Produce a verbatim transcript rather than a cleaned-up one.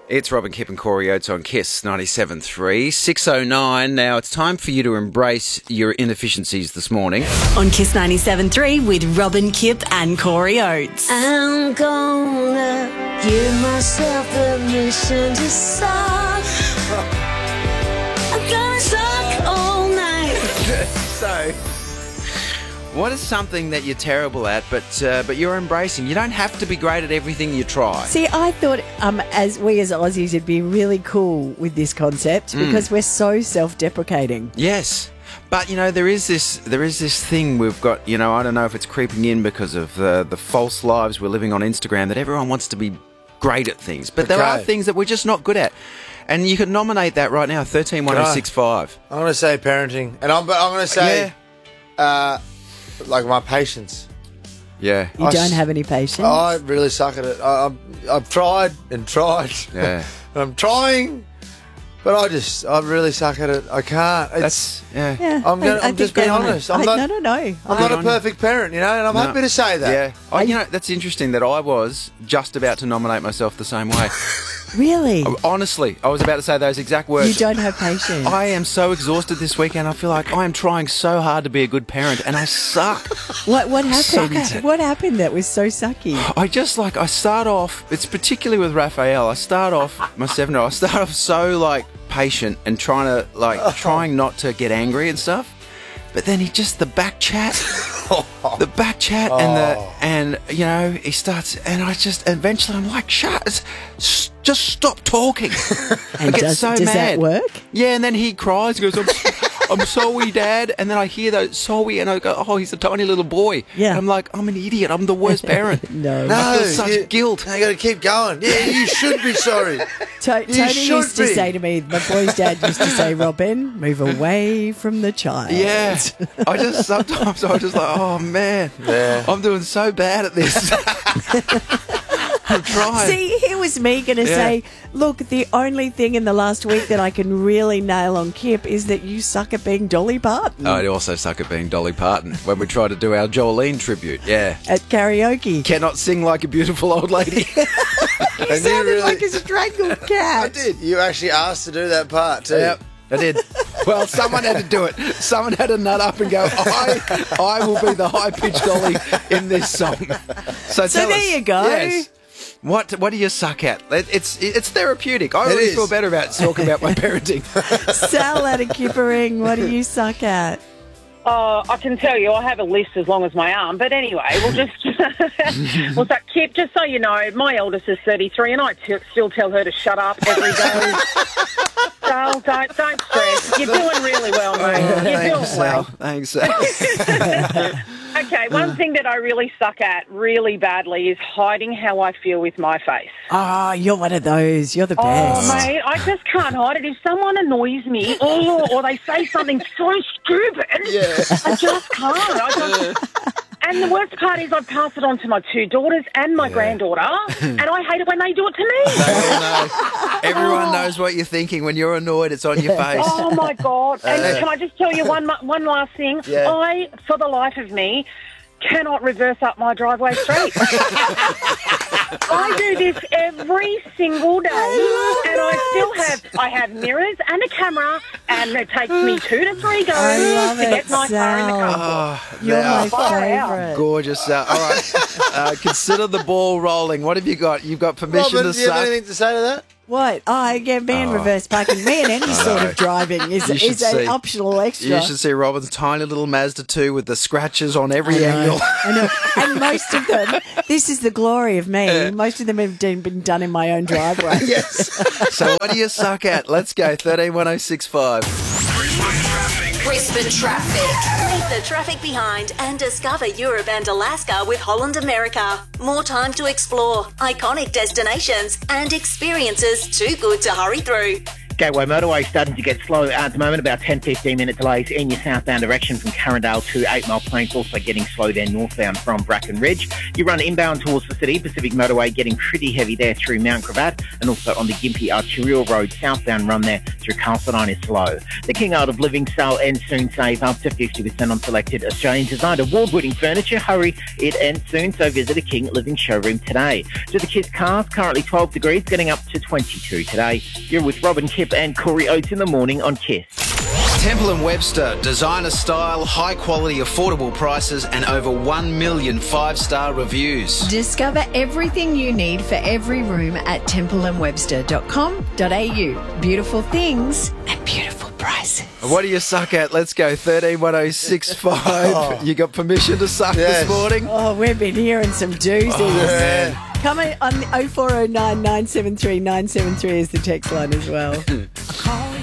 It's Robin Kip and Corey Oates on Kiss ninety-seven point three, six oh nine. Now it's time for you to embrace your inefficiencies this morning. On Kiss ninety-seven point three with Robin Kip and Corey Oates. I'm gonna give myself permission to suck. I'm gonna suck all night. So, what is something that you're terrible at, but uh, but you're embracing? You don't have to be great at everything you try. See, I thought um, as we as Aussies would be really cool with this concept because we're so self-deprecating. Yes. But, you know, there is this there is this thing we've got, you know, I don't know if it's creeping in because of the, the false lives we're living on Instagram, that everyone wants to be great at things. But there Okay. are things that we're just not good at. And you can nominate that right now, thirteen one oh six five. I'm going to say parenting. And I'm, but I'm going to say, uh, like, my patience. Yeah. You I don't s- have any patience. I really suck at it. I, I'm, I've tried and tried. Yeah. And I'm trying, but I just, I really suck at it. I can't. It's, That's, yeah. yeah, I'm gonna- I- I I'm just think being that- honest. I'm I- not- no, no, no. I'm I- not a on perfect parent, you know, and I'm No. happy to say that. Yeah. I, you know, that's interesting that I was just about to nominate myself the same way. Really? Honestly, I was about to say those exact words. You don't have patience. I am so exhausted this weekend. I feel like I am trying so hard to be a good parent, and I suck. What what Suck happened? at it. What happened that was so sucky? I just like I start off. It's particularly with Raphael. I start off my seven-year-old. I start off so like patient and trying to like trying not to get angry and stuff. But then he just the back chat, the back chat, and the and you know he starts, and I just eventually I'm like, shut, s- just stop talking. And I get does, so does mad. that work? Yeah, and then he cries. He goes, I'm, I'm sorry, Dad. And then I hear those sorry, and I go, oh, he's a tiny little boy. Yeah. And I'm like, I'm an idiot. I'm the worst parent. No. No, I feel such you, guilt. No, you got to keep going. Yeah, you should be sorry. To- You Tony should used to be. say to me, my boy's dad used to say, Robin, move away from the child. Yeah, I just sometimes I'm just like, oh man, Yeah. I'm doing so bad at this. I'm trying. See, here was me going to Yeah. say, look, the only thing in the last week that I can really nail on Kip is that you suck at being Dolly Parton I also suck at being Dolly Parton when we try to do our Jolene tribute. Yeah, at karaoke. cannot sing like a beautiful old lady. You And you sounded really- like a strangled cat. I did. You actually asked to do that part too. Yep, I did. Well, someone had to do it. Someone had to nut up and go, I, I will be the high-pitched Dolly in this song. So, So tell there us, you go. Yes, what what do you suck at? It, it's it's therapeutic. I always is. feel better about talking about my parenting. Sal at a Kippering, what do you suck at? Oh, I can tell you, I have a list as long as my arm. But anyway, we'll just... well, so, Kip, just so you know, my eldest is thirty-three, and I t- still tell her to shut up every day. So don't, don't stress. You're doing really well, mate. You're doing Thanks, Sal. well. Thanks, Sal. Okay, one thing that I really suck at really badly is hiding how I feel with my face. Oh, you're one of those. You're the best. Oh, mate, I just can't hide it. If someone annoys me, oh, or they say something so stupid, I just can't. I just, and the worst part is I pass it on to my two daughters and my granddaughter, and I hate it when they do it to me. Everyone knows. Everyone knows what you're thinking. When you're annoyed, it's on your face. Oh, my God. And can I just tell you one mu- one last thing? Yeah. I, for the life of me, cannot reverse up my driveway street. I do this every single day, and I still have I have mirrors and a camera, and it takes me two to three goes I love to it, get my car in the Sal. car. Oh, You're now, my Far out. favourite. gorgeous, Sal. All right. Uh, consider the ball rolling. What have you got? You've got permission Robin, to do you have suck. anything to say to that? What? Oh, yeah, me and reverse parking. Me and any sort of driving is, You should is an see. optional extra. You should see Robin's tiny little Mazda two with the scratches on every angle. I know. And most of them, this is the glory of me, most of them have been been done in my own driveway. Yes. So what do you suck at? Let's go. thirteen one oh six five. Brisbane traffic. Leave the traffic behind and discover Europe and Alaska with Holland America. More time to explore, iconic destinations and experiences too good to hurry through. Gateway Motorway starting to get slow at the moment, about ten, fifteen minute delays in your southbound direction from Carindale to eight Mile Plains, also getting slow there northbound from Bracken Ridge. You run inbound towards the city, Pacific Motorway getting pretty heavy there through Mount Gravatt, and also on the Gympie Arterial Road southbound run there through Carlsonine is slow. The King Art of Living sale ends soon, save up to fifty percent on selected Australian designed award-winning furniture. Hurry, it ends soon, so visit a King Living showroom today. To the Kiss Cars, currently twelve degrees, getting up to twenty-two today. You're with Robin Kip and Corey Oates in the morning on Kiss. Temple and Webster, designer style, high quality, affordable prices, and over one million five-star reviews. Discover everything you need for every room at temple and webster dot com dot a u. Beautiful things at beautiful prices. What do you suck at? Let's go. thirteen one oh six five. You got permission to suck Yes. this morning? Oh, we've been hearing some doozies. Yeah. Come on oh four oh nine, nine seven three, nine seven three is the text line as well.